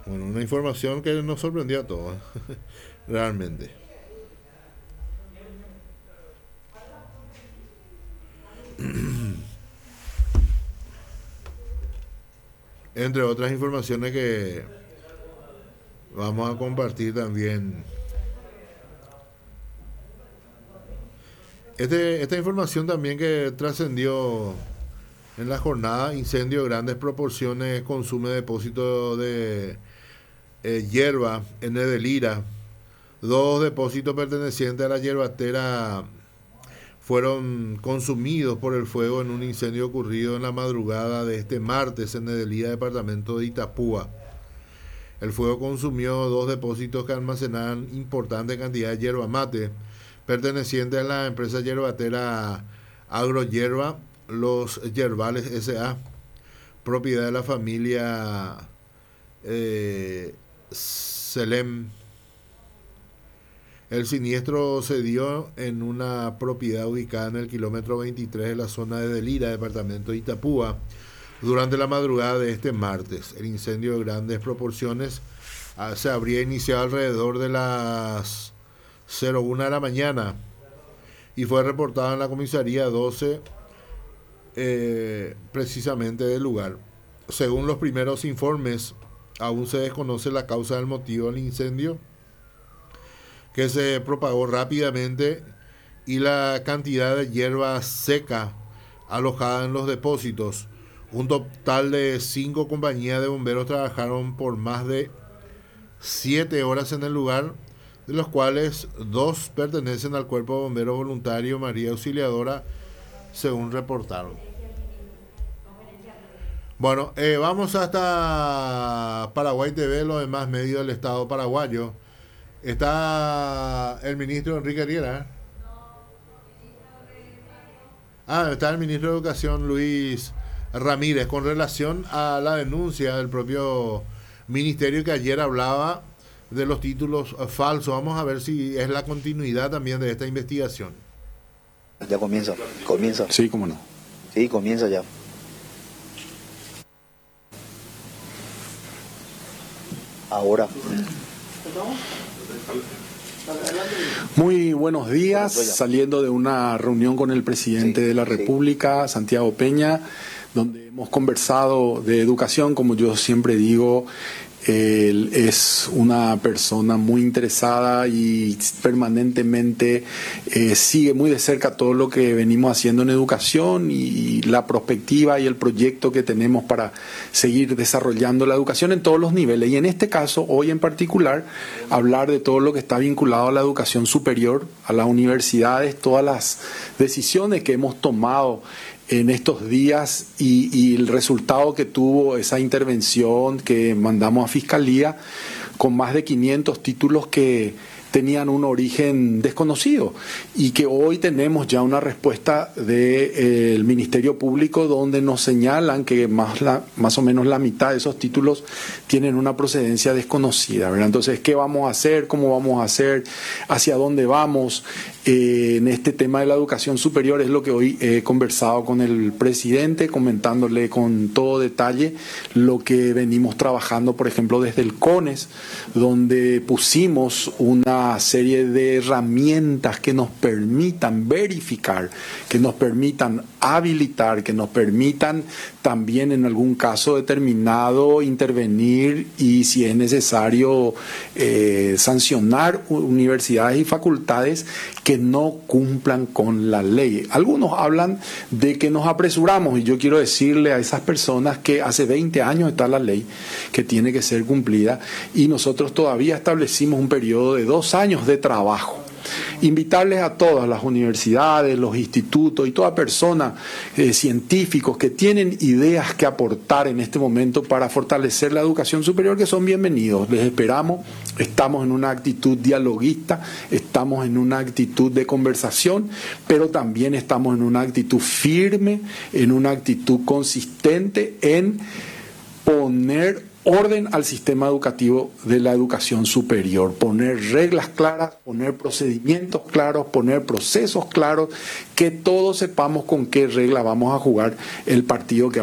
Bueno, una información que nos sorprendió a todos, realmente. Entre otras informaciones que vamos a compartir también. Esta información también que trascendió en la jornada: incendio de grandes proporciones consume depósito de hierba en Edelira. Dos depósitos pertenecientes a la hierbatera fueron consumidos por el fuego en un incendio ocurrido en la madrugada de este martes en Edelira, departamento de Itapúa. El fuego consumió dos depósitos que almacenaban importante cantidad de yerba mate perteneciente a la empresa yerbatera Agrohierba Los Yerbales S.A., propiedad de la familia Selem. El siniestro se dio en una propiedad ubicada en el kilómetro 23 de la zona de Delira, departamento de Itapúa, durante la madrugada de este martes. El incendio de grandes proporciones se habría iniciado alrededor de las 01 de la mañana y fue reportado en la comisaría 12 precisamente del lugar. Según los primeros informes, aún se desconoce la causa del motivo del incendio, que se propagó rápidamente, y la cantidad de hierba seca alojada en los depósitos. Un total de 5 compañías de bomberos trabajaron por más de 7 horas en el lugar, de los cuales 2 pertenecen al Cuerpo de Bomberos Voluntario María Auxiliadora, según reportaron. Bueno, vamos hasta Paraguay TV, los demás medios del Estado paraguayo. Está el ministro Enrique Riera. Está el ministro de Educación Luis Ramírez, con relación a la denuncia del propio ministerio que ayer hablaba de los títulos falsos. Vamos a ver si es la continuidad también de esta investigación. Ya comienza. Sí, cómo no. Sí, comienza ya. Ahora. Muy buenos días, saliendo de una reunión con el presidente de la República, Santiago Peña, donde hemos conversado de educación. Como yo siempre digo, él es una persona muy interesada y permanentemente sigue muy de cerca todo lo que venimos haciendo en educación y la perspectiva y el proyecto que tenemos para seguir desarrollando la educación en todos los niveles. Y en este caso, hoy en particular, hablar de todo lo que está vinculado a la educación superior, a las universidades, todas las decisiones que hemos tomado en estos días y el resultado que tuvo esa intervención que mandamos a Fiscalía con más de 500 títulos que tenían un origen desconocido y que hoy tenemos ya una respuesta del Ministerio Público donde nos señalan que más o menos la mitad de esos títulos tienen una procedencia desconocida, ¿verdad? Entonces, ¿qué vamos a hacer? ¿Cómo vamos a hacer? ¿Hacia dónde vamos? En este tema de la educación superior es lo que hoy he conversado con el presidente, comentándole con todo detalle lo que venimos trabajando, por ejemplo, desde el CONES, donde pusimos una serie de herramientas que nos permitan verificar, que nos permitan habilitar, que nos permitan también en algún caso determinado intervenir y, si es necesario, sancionar universidades y facultades que no cumplan con la ley. Algunos hablan de que nos apresuramos y yo quiero decirle a esas personas que hace 20 años está la ley que tiene que ser cumplida y nosotros todavía establecimos un periodo de 2 años de trabajo. Invitarles a todas las universidades, los institutos y toda persona, científicos que tienen ideas que aportar en este momento para fortalecer la educación superior, que son bienvenidos. Les esperamos, estamos en una actitud dialoguista, estamos en una actitud de conversación, pero también estamos en una actitud firme, en una actitud consistente en poner orden al sistema educativo de la educación superior, poner reglas claras, poner procedimientos claros, poner procesos claros, que todos sepamos con qué regla vamos a jugar el partido que